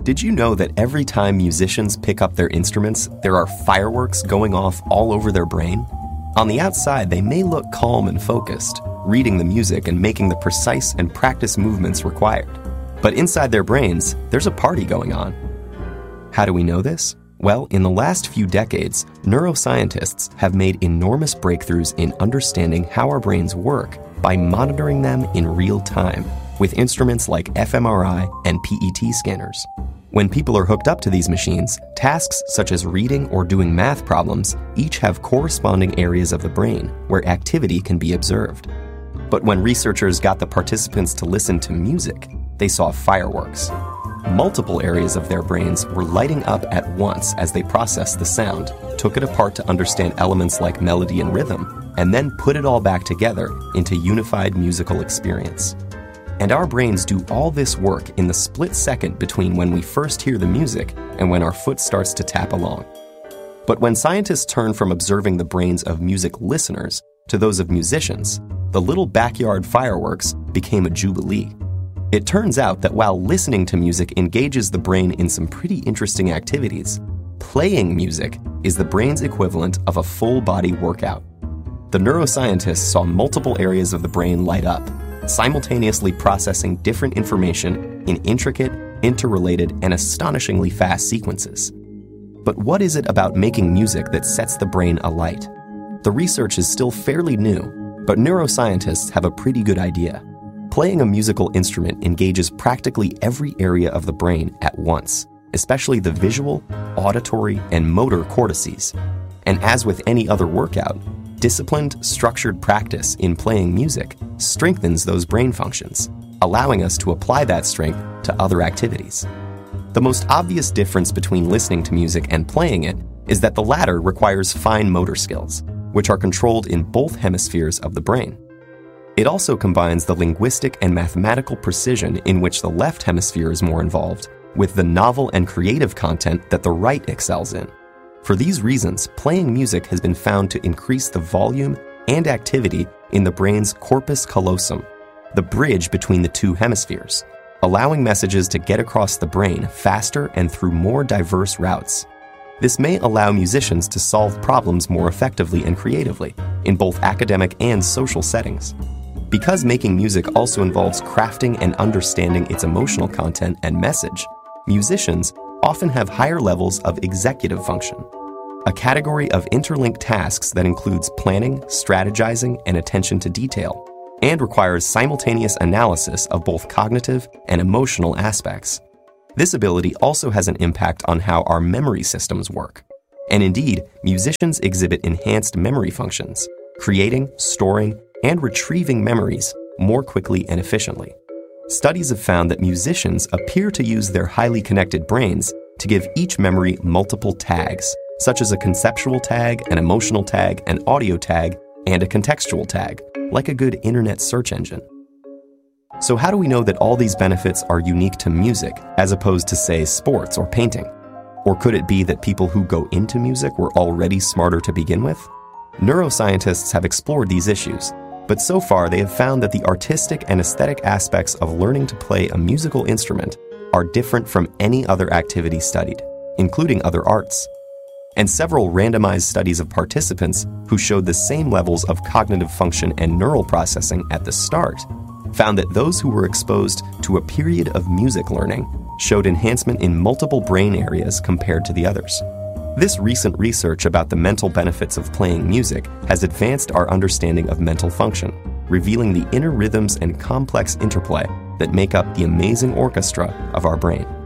Did you know that every time musicians pick up their instruments, there are fireworks going off all over their brain? On the outside, they may look calm and focused, reading the music and making the precise and practiced movements required. But inside their brains, there's a party going on. How do we know this? Well, in the last few decades, neuroscientists have made enormous breakthroughs in understanding how our brains work by monitoring them in real time with instruments like fMRI and PET scanners. When people are hooked up to these machines, tasks such as reading or doing math problems each have corresponding areas of the brain where activity can be observed. But when researchers got the participants to listen to music, they saw fireworks. Multiple areas of their brains were lighting up at once as they processed the sound, took it apart to understand elements like melody and rhythm, and then put it all back together into unified musical experience. And our brains do all this work in the split second between when we first hear the music and when our foot starts to tap along. But when scientists turn from observing the brains of music listeners to those of musicians, the little backyard fireworks became a jubilee. It turns out that while listening to music engages the brain in some pretty interesting activities, playing music is the brain's equivalent of a full-body workout. The neuroscientists saw multiple areas of the brain light up, simultaneously processing different information in intricate, interrelated, and astonishingly fast sequences. But what is it about making music that sets the brain alight? The research is still fairly new, but neuroscientists have a pretty good idea. Playing a musical instrument engages practically every area of the brain at once, especially the visual, auditory, and motor cortices. And as with any other workout, disciplined, structured practice in playing music strengthens those brain functions, allowing us to apply that strength to other activities. The most obvious difference between listening to music and playing it is that the latter requires fine motor skills, which are controlled in both hemispheres of the brain. It also combines the linguistic and mathematical precision in which the left hemisphere is more involved, with the novel and creative content that the right excels in. For these reasons, playing music has been found to increase the volume and activity in the brain's corpus callosum, the bridge between the two hemispheres, allowing messages to get across the brain faster and through more diverse routes. This may allow musicians to solve problems more effectively and creatively in both academic and social settings. Because making music also involves crafting and understanding its emotional content and message, musicians often have higher levels of executive function, a category of interlinked tasks that includes planning, strategizing, and attention to detail, and requires simultaneous analysis of both cognitive and emotional aspects. This ability also has an impact on how our memory systems work. And indeed, musicians exhibit enhanced memory functions, creating, storing, and retrieving memories more quickly and efficiently. Studies have found that musicians appear to use their highly connected brains to give each memory multiple tags, such as a conceptual tag, an emotional tag, an audio tag, and a contextual tag, like a good internet search engine. So how do we know that all these benefits are unique to music, as opposed to, say, sports or painting? Or could it be that people who go into music were already smarter to begin with? Neuroscientists have explored these issues, but so far they have found that the artistic and aesthetic aspects of learning to play a musical instrument are different from any other activity studied, including other arts. And several randomized studies of participants who showed the same levels of cognitive function and neural processing at the start found that those who were exposed to a period of music learning showed enhancement in multiple brain areas compared to the others. This recent research about the mental benefits of playing music has advanced our understanding of mental function, revealing the inner rhythms and complex interplay that make up the amazing orchestra of our brain.